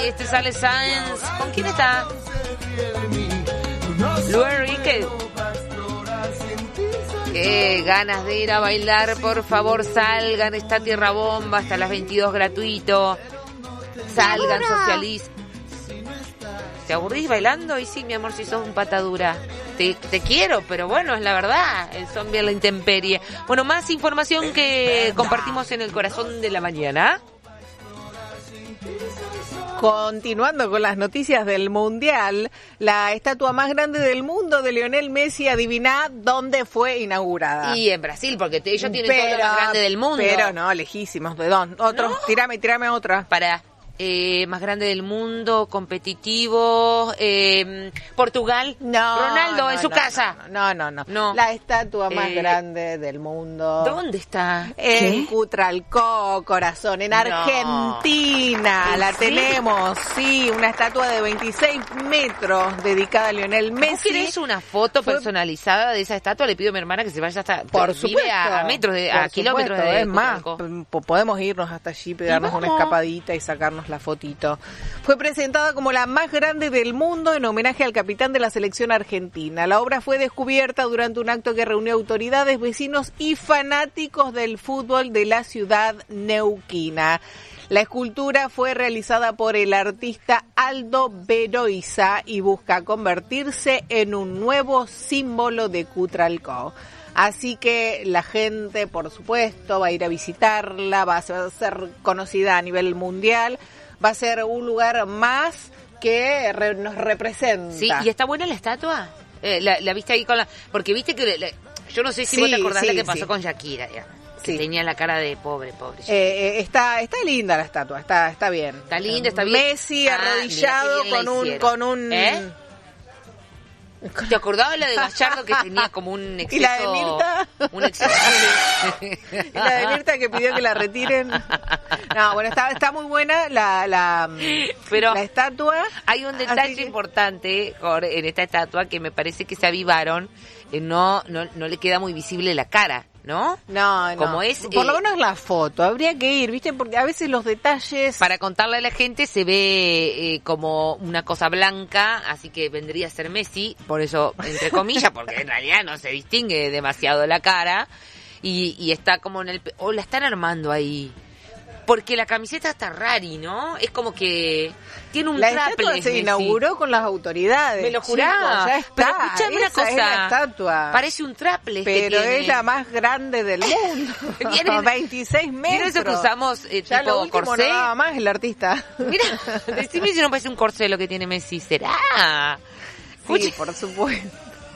este sale Sáenz. ¿Con quién está? Luis Enrique. Qué ganas de ir a bailar, por favor salgan, está Tierra Bomba hasta las 22 gratuito. Salgan, socialicen. ¿Te aburrís bailando? Y sí, mi amor, si sos un patadura. Te quiero, pero bueno, es la verdad. El zombie a la intemperie. Bueno, más información que compartimos en el corazón de la mañana. Continuando con las noticias del Mundial, la estatua más grande del mundo de Lionel Messi, adivina dónde fue inaugurada. Y en Brasil, porque ellos tienen todo lo más grande del mundo. Pero no, lejísimos. ¿De dónde? Otro, no. Tirame otra. Para... más grande del mundo, competitivo, Portugal, Ronaldo en su casa. No. La estatua más grande del mundo. ¿Dónde está? En Cutralcó, corazón, en Argentina. ¿En la serio? Tenemos, sí, una estatua de 26 metros dedicada a Lionel Messi. ¿Vos querés una foto personalizada de esa estatua? Le pido a mi hermana que se vaya hasta... Por supuesto. A metros, a kilómetros de... Es más, podemos irnos hasta allí, pegarnos una escapadita y sacarnos la fotito. Fue presentada como la más grande del mundo en homenaje al capitán de la selección argentina. La obra fue descubierta durante un acto que reunió autoridades, vecinos y fanáticos del fútbol de la ciudad neuquina. La escultura fue realizada por el artista Aldo Beroiza y busca convertirse en un nuevo símbolo de Cutralcó. Así que la gente, por supuesto, va a ir a visitarla, va a ser conocida a nivel mundial. Va a ser un lugar más que nos representa. Sí, ¿y está buena la estatua? La viste ahí con la... Porque viste que... yo no sé si vos te acordás la que pasó con Shakira, digamos, que tenía la cara de pobre. Está linda la estatua, está bien. Está linda, está bien. Messi arrodillado con un... ¿Te acordabas la de Gallardo que tenía como un exceso? ¿Y la de Mirta? Un exceso. ¿Y la de Mirta que pidió que la retiren? No, bueno, está muy buena la estatua. Hay un detalle importante, Jorge, en esta estatua que me parece que se avivaron. No le queda muy visible la cara, ¿no? No. Como es, por lo menos la foto, habría que ir, ¿viste? Porque a veces los detalles... Para contarle a la gente se ve como una cosa blanca, así que vendría a ser Messi, por eso, entre comillas, porque en realidad no se distingue demasiado la cara, y está como en el... O la están armando ahí. Porque la camiseta está rari, ¿no? Es como que tiene un traple. La estatua se inauguró con las autoridades. Me lo juraba. Ya está. Pero escuchame una cosa. Es la estatua. Parece un traple. Pero es la más grande del mundo. Tiene 26 metros. Mira eso que usamos ya tipo lo último corsé. No daba más el artista. Mira, decime si no parece un corsé lo que tiene Messi. ¿Será? Sí, por supuesto.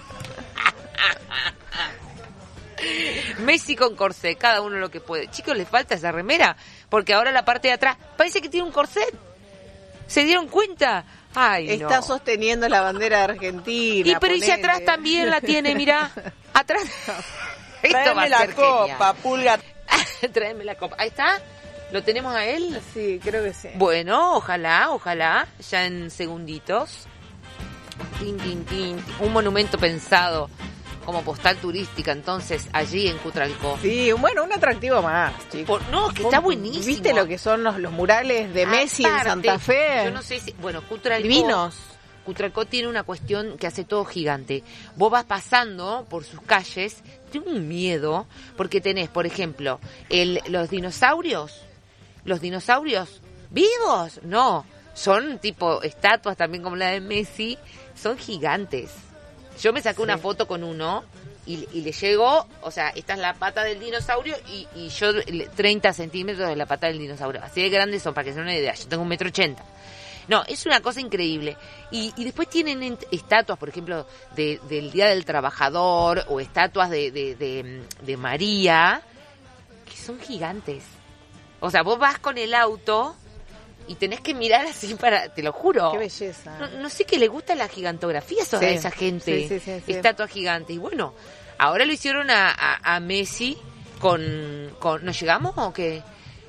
Messi con corsé, cada uno lo que puede. Chicos, les falta esa remera, porque ahora la parte de atrás parece que tiene un corset. ¿Se dieron cuenta? Ay, está sosteniendo la bandera de Argentina. Y pero si atrás también la tiene, mirá. Atrás. Tráeme la copa, Pulga. Tráeme la copa. Ahí está. ¿Lo tenemos a él? Sí, creo que sí. Bueno, ojalá, ya en segunditos. Tin, tin, tin. Un monumento pensado como postal turística, entonces, allí en Cutralcó. Sí, bueno, un atractivo más, chicos. No, que está buenísimo. ¿Viste lo que son los murales de Messi en Santa Fe? Yo no sé si... Bueno, Cutralcó... Divinos. Cutralcó tiene una cuestión que hace todo gigante. Vos vas pasando por sus calles, tengo un miedo, porque tenés, por ejemplo, los dinosaurios. ¿Los dinosaurios vivos? No, son tipo estatuas también como la de Messi, son gigantes. Yo me saqué una foto con uno y le llegó, o sea, esta es la pata del dinosaurio y yo 30 centímetros de la pata del dinosaurio. Así de grandes son, para que se den una idea. Yo tengo 1,80 m. No, es una cosa increíble. Y después tienen estatuas, por ejemplo, del Día del Trabajador o estatuas de María, que son gigantes. O sea, vos vas con el auto y tenés que mirar así te lo juro. Qué belleza. No sé qué le gusta la gigantografía a esa gente. Sí. Estatua gigante. Y bueno, ahora lo hicieron a Messi con... ¿Nos llegamos o qué?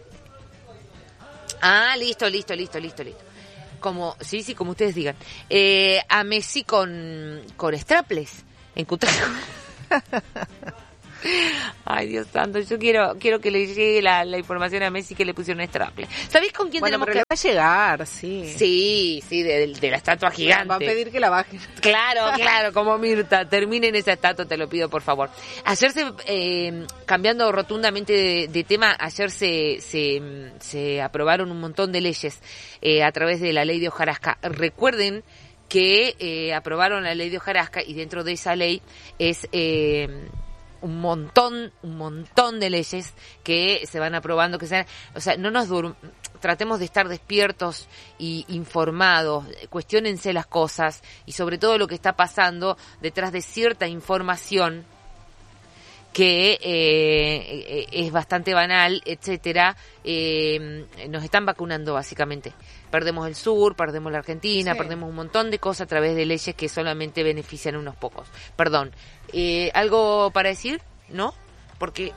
Ah, listo. Como, sí, como ustedes digan. A Messi con straples en Cutralcó. Ay, Dios santo, yo quiero que le llegue la información a Messi que le pusieron straple. ¿Sabéis con quién tenemos pero que...? le va a llegar, sí. Sí, de la estatua gigante. Va a pedir que la bajen. Claro, como Mirta. Terminen esa estatua, te lo pido, por favor. Ayer cambiando rotundamente de tema, ayer se aprobaron un montón de leyes a través de la ley de hojarasca. Recuerden que aprobaron la ley de hojarasca y dentro de esa ley es un montón de leyes que se van aprobando, tratemos de estar despiertos y informados, cuestiónense las cosas y sobre todo lo que está pasando detrás de cierta información que es bastante banal, etcétera. Nos están vacunando básicamente. Perdemos el sur, perdemos la Argentina, perdemos un montón de cosas a través de leyes que solamente benefician a unos pocos. Perdón. ¿Algo para decir? ¿No? Porque...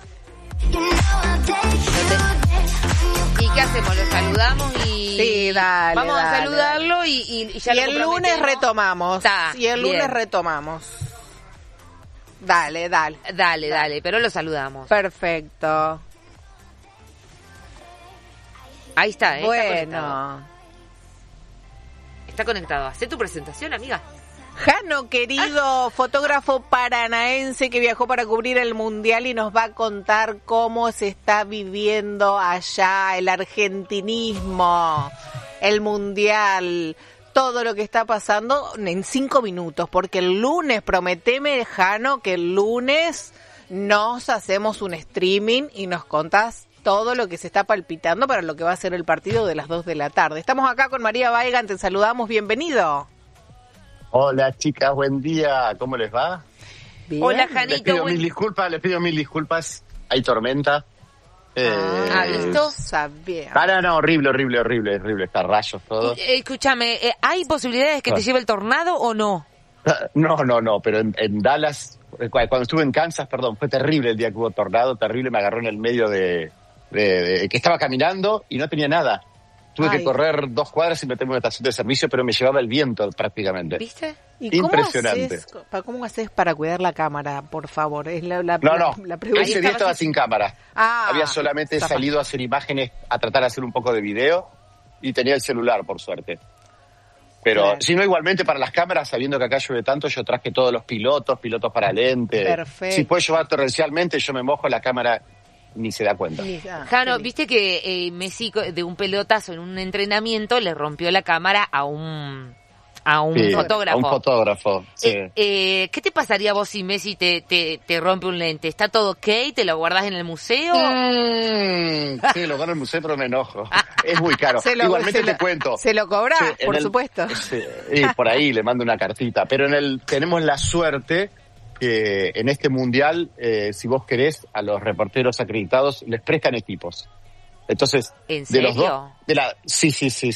¿Y qué hacemos? ¿Lo saludamos y...? Sí, dale. Vamos a saludarlo y ya y el lunes retomamos. Dale, pero lo saludamos. Perfecto. Ahí está, Bueno. Está conectado. Hacé tu presentación, amiga. Jano, querido fotógrafo paranaense que viajó para cubrir el Mundial y nos va a contar cómo se está viviendo allá el argentinismo, el Mundial, todo lo que está pasando en 5 minutos, porque el lunes, prometeme, Jano, que el lunes nos hacemos un streaming y nos contás todo lo que se está palpitando para lo que va a ser el partido de las 2 de la tarde. Estamos acá con María Weigand, te saludamos, bienvenido. Hola chicas, buen día, ¿cómo les va? Bien. Hola, Janito. Les pido mil disculpas, hay tormenta. ¿Listo? Sabía. No, horrible, está rayos todo. Escúchame, ¿hay posibilidades que te lleve el tornado o no? No, pero en Dallas, cuando estuve en Kansas, fue terrible el día que hubo tornado, terrible, me agarró en el medio de que estaba caminando y no tenía nada. Tuve que correr 2 cuadras y meterme en una estación de servicio, pero me llevaba el viento prácticamente. ¿Viste? ¿Y impresionante. ¿Cómo haces para cuidar la cámara, por favor? Es la pregunta. Ese día estaba sin cámara. Había solamente zapa. salido a hacer imágenes, a tratar de hacer un poco de video y tenía el celular, por suerte. Pero Claro. si no, igualmente para las cámaras, sabiendo que acá llueve tanto, yo traje todos los pilotos para lente. Perfecto. Si puede llover torrencialmente, yo me mojo la cámara, ni se da cuenta. Jano, viste que Messi de un pelotazo en un entrenamiento le rompió la cámara a un fotógrafo. A un fotógrafo, sí. ¿Qué te pasaría a vos si Messi te rompe un lente? ¿Está todo ok? ¿Te lo guardás en el museo? Sí, lo guardo en el museo, pero me enojo. Es muy caro. Igualmente te cuento. Se lo cobra, por supuesto. Y por ahí le mando una cartita. Pero tenemos la suerte que en este mundial, si vos querés, a los reporteros acreditados les prestan equipos. Entonces, ¿En de los serio? dos, sí.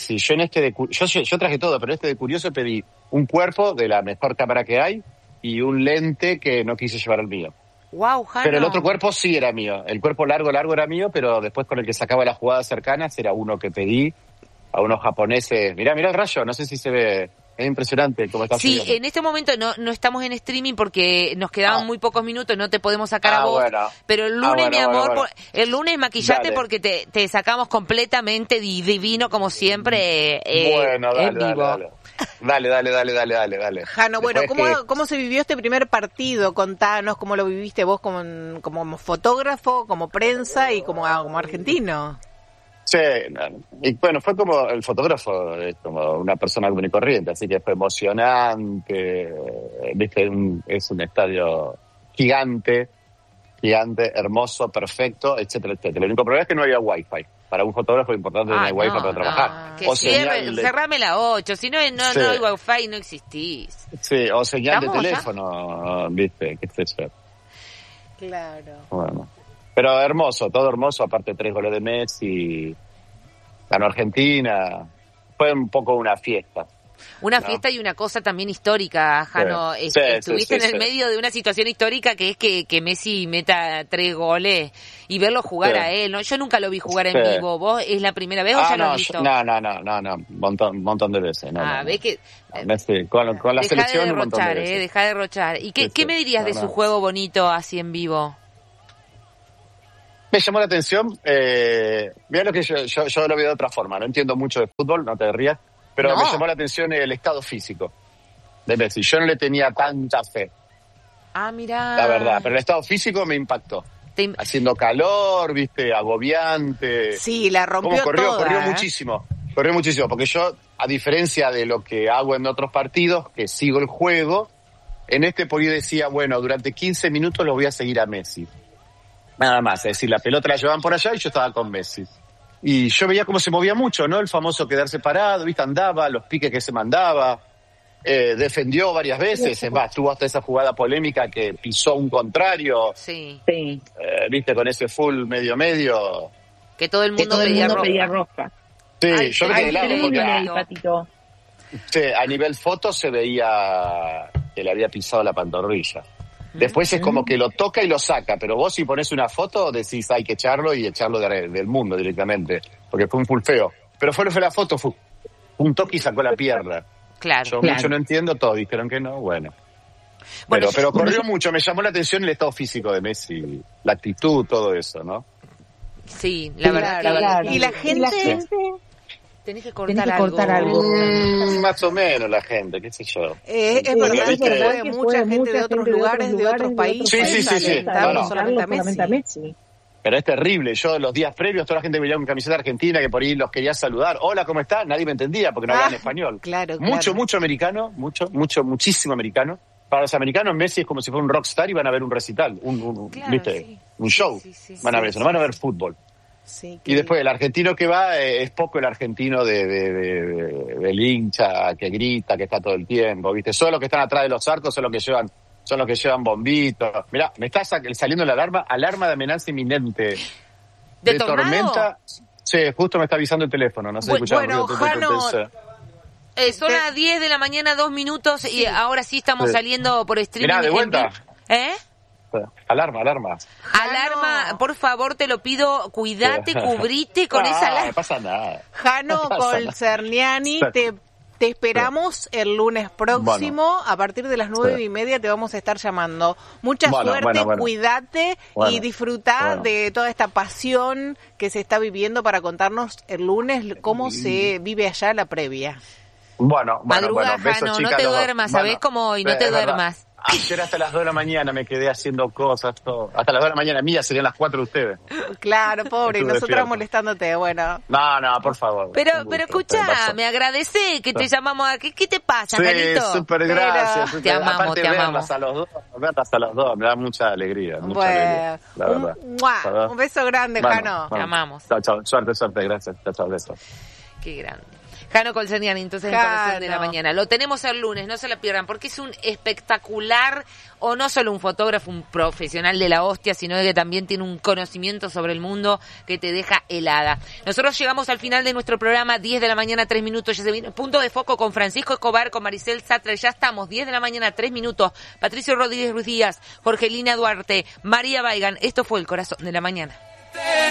Yo traje todo, pero de curioso pedí un cuerpo de la mejor cámara que hay y un lente que no quise llevar el mío. Wow, Jano. Pero el otro cuerpo sí era mío. El cuerpo largo era mío, pero después con el que sacaba las jugadas cercanas era uno que pedí a unos japoneses. Mirá el rayo, no sé si se ve. Es impresionante cómo está Sí, subiendo. en este momento no estamos en streaming porque nos quedaban muy pocos minutos, no te podemos sacar a vos. Bueno. Pero el lunes, mi amor, bueno. el lunes maquillate Dale. porque te sacamos completamente divino como siempre Bueno, en vivo. Dale. Jano, bueno, Después ¿cómo se vivió este primer partido? Contanos cómo lo viviste vos como fotógrafo, como prensa y como argentino. Sí, y bueno, fue como el fotógrafo, es como una persona común y corriente, así que fue emocionante, viste, es un estadio gigante, hermoso, perfecto, etcétera. Lo único problema es que no había wifi. Para un fotógrafo es importante tener wifi para trabajar. Que cerrame la 8, si no hay wifi no existís. Sí, o señal de ¿Estamos teléfono, viste, qué sé yo. Claro. Bueno. Pero hermoso, todo hermoso, aparte 3 goles de Messi, ganó Argentina, fue un poco una fiesta. Una fiesta y una cosa también histórica, Jano. Estuviste en el medio de una situación histórica que es que Messi meta 3 goles y verlo jugar a él, ¿no? Yo nunca lo vi jugar en vivo. ¿Vos es la primera vez o ya lo has visto? No, montón de veces. Ves que... Messi, con la selección un montón de veces. Deja de derrochar. ¿Y qué me dirías de su juego bonito así en vivo? Me llamó la atención, mirá lo que yo lo veo de otra forma, no entiendo mucho de fútbol, no te rías, pero me llamó la atención el estado físico de Messi. Yo no le tenía tanta fe. Ah, mirá. La verdad, pero el estado físico me impactó. Haciendo calor, viste, agobiante. Sí, la rompió corrió, toda. Corrió muchísimo, porque yo, a diferencia de lo que hago en otros partidos, que sigo el juego, en este por ahí decía, bueno, durante 15 minutos lo voy a seguir a Messi. Nada más, es decir, la pelota la llevaban por allá y yo estaba con Messi. Y yo veía cómo se movía mucho, ¿no? El famoso quedarse parado, viste, andaba, los piques que se mandaba. Defendió varias veces, es más, tuvo hasta esa jugada polémica que pisó un contrario. Sí. Viste, con ese full medio. Que todo el mundo pedía roja. Sí, ay, yo me quedé helado porque sí, a nivel foto se veía que le había pisado la pantorrilla. Después es como que lo toca y lo saca, pero vos si pones una foto decís hay que echarlo y echarlo del mundo directamente, porque fue un full feo. Pero fue la foto, fue un toque y sacó la pierna. Claro. Yo mucho no entiendo, todos dijeron que no, bueno. Pero corrió mucho, me llamó la atención el estado físico de Messi, la actitud, todo eso, ¿no? Sí, la verdad que... Claro. Y la gente... Tenés que cortar algo. Más o menos la gente, qué sé yo. Es verdad que fue mucha gente de otros lugares, de otros países. Sí. No solamente a Messi. Pero es terrible. Yo los días previos, toda la gente me veía con camiseta argentina que por ahí los quería saludar. Hola, ¿cómo estás? Nadie me entendía porque no hablaban español. Claro. Mucho americano, muchísimo americano. Para los americanos Messi es como si fuera un rockstar y van a ver un recital, ¿viste? Sí. Un show. Sí, van a ver eso, no van a ver fútbol. Sí, y después el argentino que va, es poco el argentino del hincha que grita, que está todo el tiempo, ¿viste? Solo los que están atrás de los arcos son los que llevan bombitos. Mirá, me está saliendo la alarma de amenaza inminente. ¿De tormenta? Sí, justo me está avisando el teléfono, no sé si Bueno, Jano... son las 10 de la mañana, 2 minutos, y ahora sí estamos saliendo por streaming. Mirá, de vuelta. Alarma. Alarma, por favor, te lo pido, cuidate, cubrite con esa alarma. No pasa nada. Jano Colcerniani, te esperamos el lunes próximo, a partir de las 9:30 te vamos a estar llamando. Mucha suerte, cuídate y disfrutá de toda esta pasión que se está viviendo para contarnos el lunes cómo se vive allá la previa. Madruga, besos, Jano, chicas, no te duermas, ¿sabés cómo hoy? No te duermas. Ayer hasta las 2 de la mañana me quedé haciendo cosas, todo. Hasta las 2 de la mañana mía, serían las 4 de ustedes. Claro, pobre, y nosotros molestándote, bueno. No, por favor. Pero escuchá, me agradecé que te llamamos aquí. ¿Qué te pasa, Janito? Sí, súper gracias. Te amamos, aparte, te amamos. Verlas a los dos, me da mucha alegría. Alegría, la verdad. Un beso grande, Jano. Te amamos. Chao, suerte, gracias. Chao, besos. Qué grande. Jano Colcerniani, entonces en Corazón de la Mañana. Lo tenemos el lunes, no se la pierdan, porque es un espectacular, o no solo un fotógrafo, un profesional de la hostia, sino que también tiene un conocimiento sobre el mundo que te deja helada. Nosotros llegamos al final de nuestro programa, 10 de la mañana, 3 minutos, ya se viene Punto de Foco con Francisco Escobar, con Maricel Satre, ya estamos, 10 de la mañana, 3 minutos, Patricio Rodríguez Ruiz Díaz, Jorgelina Duarte, María Baigan, esto fue El Corazón de la Mañana.